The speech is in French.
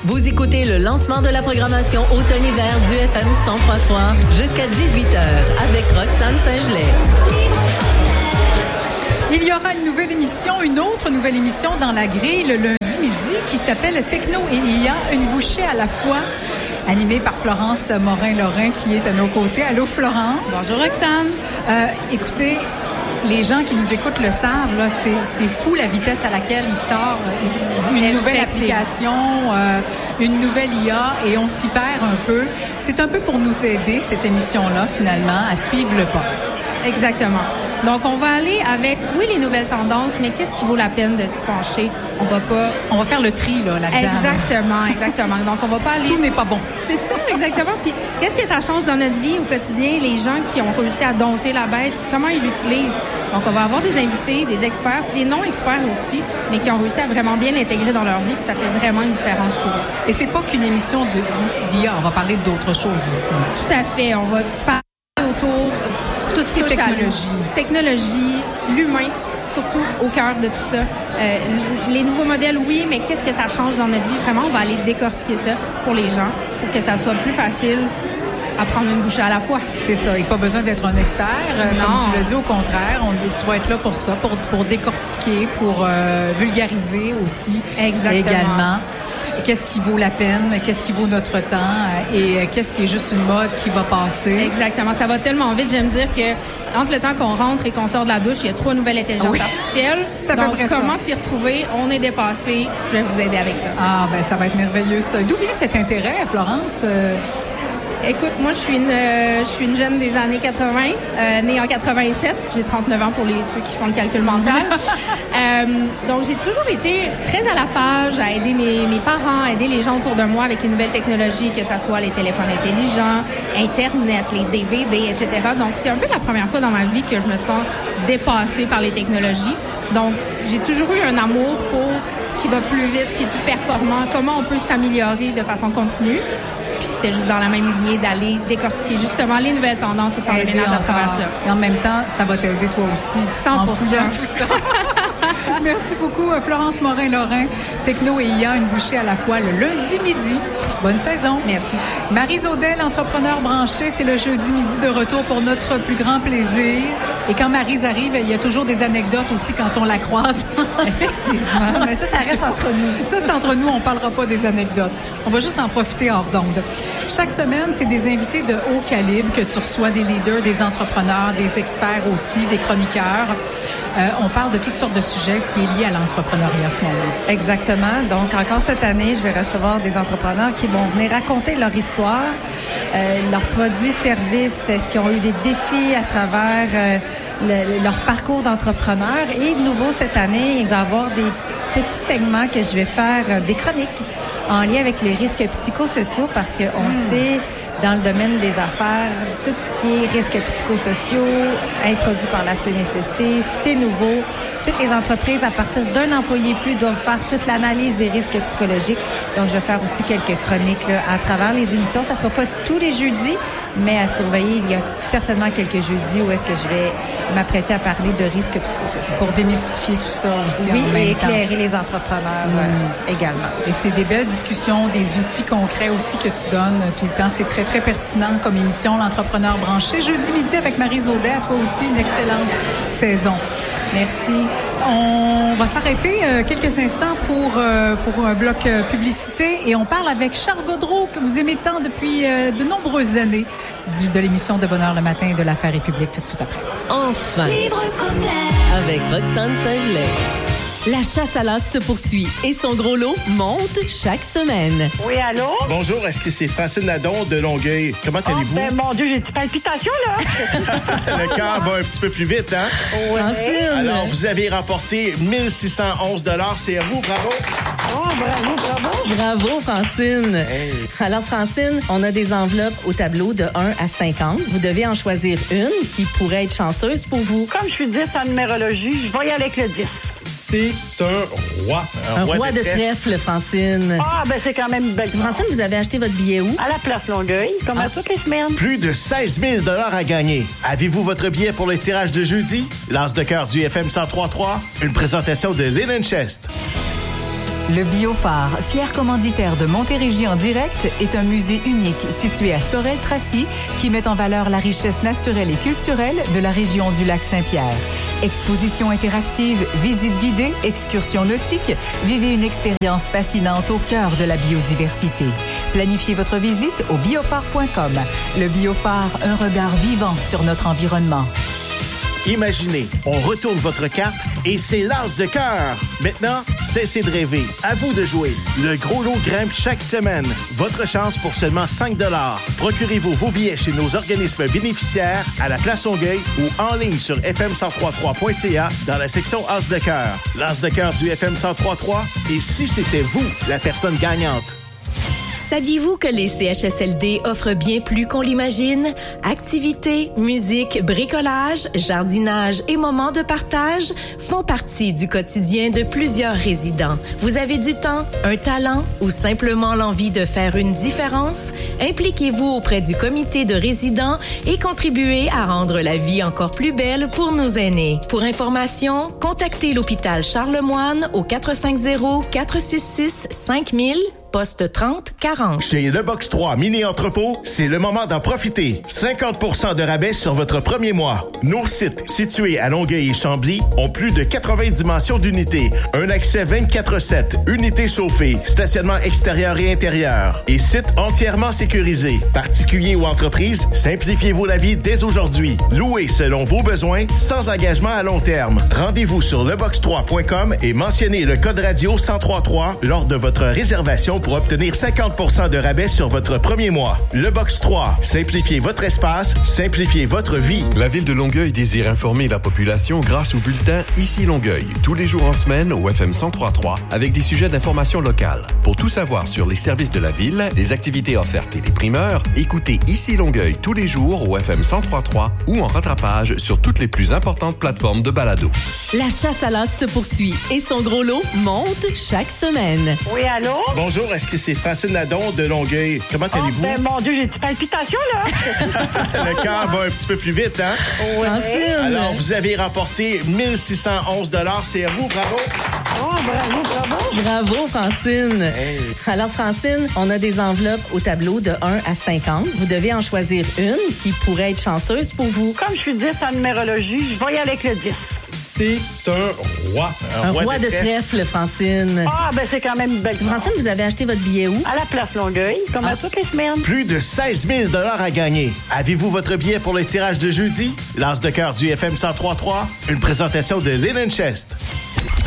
Vous écoutez le lancement de la programmation automne-hiver du FM 103.3 jusqu'à 18h avec Roxane Saint-Gelais. Il y aura une autre nouvelle émission dans la grille le lundi midi qui s'appelle Techno et IA, une bouchée à la fois, animée par Florence Morin-Lorrain qui est à nos côtés. Allô Florence. Bonjour Roxane. Écoutez, les gens qui nous écoutent le savent, là, c'est fou la vitesse à laquelle il sort une nouvelle application, une nouvelle IA, et on s'y perd un peu. C'est un peu pour nous aider, cette émission-là, finalement, à suivre le pas. Exactement. Donc, on va aller avec, oui, les nouvelles tendances, mais qu'est-ce qui vaut la peine de s'y pencher? On va faire le tri, là-dedans. Exactement. Donc, on va pas aller... Tout n'est pas bon. C'est ça, exactement. Puis, qu'est-ce que ça change dans notre vie au quotidien? Les gens qui ont réussi à dompter la bête, comment ils l'utilisent? Donc, on va avoir des invités, des experts, des non-experts aussi, mais qui ont réussi à vraiment bien l'intégrer dans leur vie, puis ça fait vraiment une différence pour eux. Et c'est pas qu'une émission d'IA, on va parler d'autres choses aussi. Tout à fait. On va parler autour... Tout ce qui est technologie. Technologie, l'humain, surtout au cœur de tout ça. Les nouveaux modèles, oui, mais qu'est-ce que ça change dans notre vie? Vraiment, on va aller décortiquer ça pour les gens, pour que ça soit plus facile à prendre une bouchée à la fois. C'est ça. Il n'y a pas besoin d'être un expert. Comme tu l'as dit, au contraire, tu vas être là pour ça, pour décortiquer, pour vulgariser aussi. Exactement. Également. Qu'est-ce qui vaut la peine, qu'est-ce qui vaut notre temps et qu'est-ce qui est juste une mode qui va passer. Exactement. Ça va tellement vite. J'aime dire que entre le temps qu'on rentre et qu'on sort de la douche, il y a 3 nouvelles intelligences artificielles. C'est à peu près ça. Comment s'y retrouver? On est dépassé. Je vais vous aider avec ça. Ah, ben ça va être merveilleux, ça. D'où vient cet intérêt, Florence? Écoute, moi, je suis une jeune des années 80, née en 87. J'ai 39 ans pour ceux qui font le calcul mental. Donc, j'ai toujours été très à la page à aider mes parents, à aider les gens autour de moi avec les nouvelles technologies, que ce soit les téléphones intelligents, Internet, les DVD, etc. Donc, c'est un peu la première fois dans ma vie que je me sens dépassée par les technologies. Donc, j'ai toujours eu un amour pour ce qui va plus vite, ce qui est plus performant, comment on peut s'améliorer de façon continue. C'était juste dans la même lignée d'aller décortiquer justement les nouvelles tendances et faire le ménage à travers ça. Et en même temps, ça va t'aider toi aussi. 100%. En fouillant tout ça. Merci beaucoup, Florence Morin-Lorrain. Techno et IA, une bouchée à la fois le lundi midi. Bonne saison. Merci. Maryse Audel, entrepreneur branché, c'est le jeudi midi de retour pour notre plus grand plaisir. Et quand Maryse arrive, il y a toujours des anecdotes aussi quand on la croise. Effectivement. Mais ça reste entre nous. Ça, c'est entre nous. On parlera pas des anecdotes. On va juste en profiter hors d'onde. Chaque semaine, c'est des invités de haut calibre que tu reçois, des leaders, des entrepreneurs, des experts aussi, des chroniqueurs. On parle de toutes sortes de sujets qui est lié à l'entrepreneuriat finalement. Exactement. Donc, encore cette année, je vais recevoir des entrepreneurs qui vont venir raconter leur histoire, leurs produits, services, est-ce qu'ils ont eu des défis à travers leur parcours d'entrepreneur. Et de nouveau, cette année, il va y avoir des petits segments que je vais faire, des chroniques en lien avec les risques psychosociaux parce qu'on le sait, dans le domaine des affaires, tout ce qui est risques psychosociaux introduits par la CNESST, c'est nouveau. Toutes les entreprises, à partir d'un employé plus, doivent faire toute l'analyse des risques psychologiques. Donc, je vais faire aussi quelques chroniques là, à travers les émissions. Ça ne sera pas tous les jeudis, mais à surveiller. Il y a certainement quelques jeudis où est-ce que je vais m'apprêter à parler de risques psychosociaux. Pour démystifier tout ça aussi oui, en même temps. Oui, et éclairer les entrepreneurs également. Et c'est des belles discussions, des outils concrets aussi que tu donnes tout le temps. C'est très, très pertinent comme émission, l'entrepreneur branché. Jeudi midi avec Maryse Audel, à toi aussi, une excellente saison. Merci. On va s'arrêter quelques instants pour un bloc publicité et on parle avec Charles Godreau que vous aimez tant depuis de nombreuses années de l'émission de Bonheur le matin et de l'Affaire République tout de suite après. Enfin, libre comme l'air avec Roxane Saint-Gelais. La chasse à l'as se poursuit et son gros lot monte chaque semaine. Oui, allô? Bonjour, est-ce que c'est Francine Nadon de Longueuil? Comment allez-vous? Ben, mon Dieu, j'ai des palpitations, là! Le cœur va un petit peu plus vite, hein? Oui. Francine! Alors, vous avez remporté 1611 $. C'est à vous, bravo! Oh, bravo! Bravo, Francine! Hey. Alors, Francine, on a des enveloppes au tableau de 1 à 50. Vous devez en choisir une qui pourrait être chanceuse pour vous. Comme je suis 10 en numérologie, je vais y aller avec le 10. C'est un roi. Un roi de trèfle, Francine. Ah, ben c'est quand même une belle chance. Francine, vous avez acheté votre billet où? À la place Longueuil, comme à toutes les semaines. Plus de 16 000 $ à gagner. Avez-vous votre billet pour le tirage de jeudi? L'As de cœur du FM 103.3, une présentation de Linen Chest. Le Biophare, fier commanditaire de Montérégie en direct, est un musée unique situé à Sorel-Tracy qui met en valeur la richesse naturelle et culturelle de la région du lac Saint-Pierre. Exposition interactive, visite guidée, excursion nautique, vivez une expérience fascinante au cœur de la biodiversité. Planifiez votre visite au biophare.com. Le Biophare, un regard vivant sur notre environnement. Imaginez, on retourne votre carte et c'est l'as de cœur. Maintenant, cessez de rêver. À vous de jouer. Le gros lot grimpe chaque semaine. Votre chance pour seulement 5 $. Procurez-vous vos billets chez nos organismes bénéficiaires à la Place Longueuil ou en ligne sur fm1033.ca dans la section as de cœur. L'as de cœur du FM 1033 et si c'était vous, la personne gagnante. Saviez-vous que les CHSLD offrent bien plus qu'on l'imagine? Activités, musique, bricolage, jardinage et moments de partage font partie du quotidien de plusieurs résidents. Vous avez du temps, un talent ou simplement l'envie de faire une différence? Impliquez-vous auprès du comité de résidents et contribuez à rendre la vie encore plus belle pour nos aînés. Pour information, contactez l'hôpital Charlemagne au 450-466-5000 poste 30-40. Chez Le Box 3 Mini-Entrepôt, c'est le moment d'en profiter. 50% de rabais sur votre premier mois. Nos sites, situés à Longueuil et Chambly, ont plus de 80 dimensions d'unités. Un accès 24/7, unités chauffées, stationnement extérieur et intérieur. Et site entièrement sécurisé. Particuliers ou entreprises, simplifiez-vous la vie dès aujourd'hui. Louez selon vos besoins, sans engagement à long terme. Rendez-vous sur lebox3.com et mentionnez le code radio 1033 lors de votre réservation pour obtenir 50% de rabais sur votre premier mois. Le Box 3. Simplifiez votre espace, simplifiez votre vie. La Ville de Longueuil désire informer la population grâce au bulletin Ici Longueuil, tous les jours en semaine au FM 1033 avec des sujets d'information locale. Pour tout savoir sur les services de la Ville, les activités offertes et les primeurs, écoutez Ici Longueuil tous les jours au FM 1033 ou en rattrapage sur toutes les plus importantes plateformes de balado. La chasse à l'as se poursuit et son gros lot monte chaque semaine. Oui, allô? Bonjour, est-ce que c'est Francine Ladon de Longueuil? Comment allez-vous? Ben, mon Dieu, j'ai des palpitations, là! Le cœur va un petit peu plus vite, hein? Ouais. Francine! Alors, vous avez remporté 1611 $. C'est à vous, bravo! Oh, bravo, bravo! Bravo, Francine. Hey. Alors, Francine, on a des enveloppes au tableau de 1 à 50. Vous devez en choisir une qui pourrait être chanceuse pour vous. Comme je suis 10 en numérologie, je vais y aller avec le 10. C'est un roi. Un roi de trèfle, Francine. Ah, ben c'est quand même une belle Francine, vous avez acheté votre billet où? À la Place Longueuil, comme à toutes les semaines. Plus de 16 000 $ à gagner. Avez-vous votre billet pour le tirage de jeudi? L'as de cœur du FM 1033, une présentation de Linen Chest.